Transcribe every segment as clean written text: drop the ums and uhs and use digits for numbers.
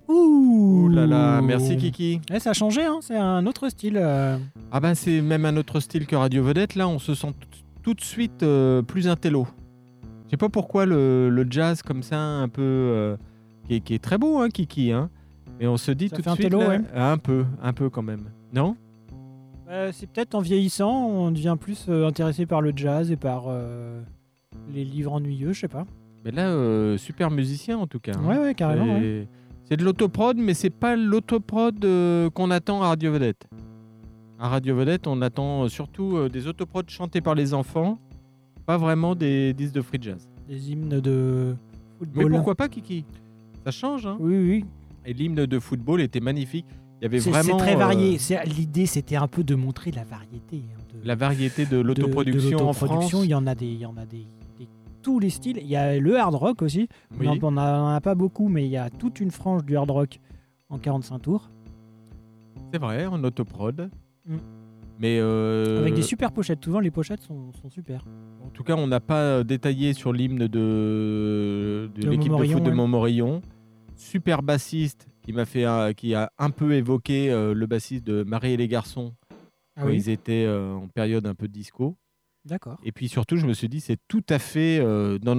Ouh là là, merci Kiki. Ça a changé, hein, c'est un autre style. Ah ben c'est même un autre style que Radio Vedette. Là, on se sent tout de suite plus intello. Je sais pas pourquoi le jazz comme ça, un peu, qui est très beau, hein, Kiki. Hein, mais on se dit Ça tout fait de suite, intello, là, ouais. un peu quand même. Non ? C'est peut-être en vieillissant, on devient plus intéressé par le jazz et par les livres ennuyeux, je sais pas. Mais là, super musicien en tout cas. Hein. Ouais, carrément. Ouais. C'est de l'autoprod, mais c'est pas l'autoprod qu'on attend à Radio Vedette. À Radio Vedette, on attend surtout des autoprods chantés par les enfants, pas vraiment des disques de free jazz. Des hymnes de football. Mais pourquoi pas, Kiki ? Ça change, hein ? Oui. Et l'hymne de football était magnifique. Il y avait C'est vraiment très varié. L'idée, c'était un peu de montrer la variété. La variété de l'autoproduction en France. Il y en a des tous les styles. Il y a le hard rock aussi. Oui. On n'en a pas beaucoup, mais il y a toute une frange du hard rock en 45 tours. C'est vrai, en autoprod. Mais avec des super pochettes. Souvent, les pochettes sont super. En tout cas, on n'a pas détaillé sur l'hymne de l'équipe de foot de Montmorillon. Super bassiste qui a un peu évoqué le bassiste de Marie et les garçons quand ils étaient en période un peu disco. D'accord. Et puis surtout, je me suis dit, c'est tout à fait dans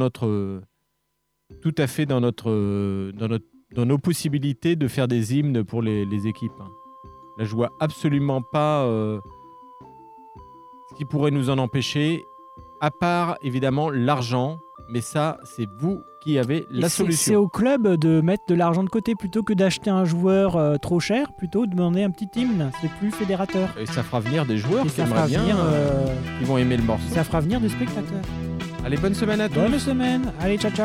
nos possibilités de faire des hymnes pour les équipes. Hein. Là, je vois absolument pas ce qui pourrait nous en empêcher, à part évidemment l'argent. Mais ça, c'est vous qui avez la solution. C'est au club de mettre de l'argent de côté plutôt que d'acheter un joueur trop cher, plutôt demander un petit hymne, c'est plus fédérateur. Et ça fera venir des joueurs qui aimeraient bien, qui vont aimer le morceau. Ça fera venir des spectateurs. Allez, bonne semaine à tous. Bonne semaine. Allez, ciao.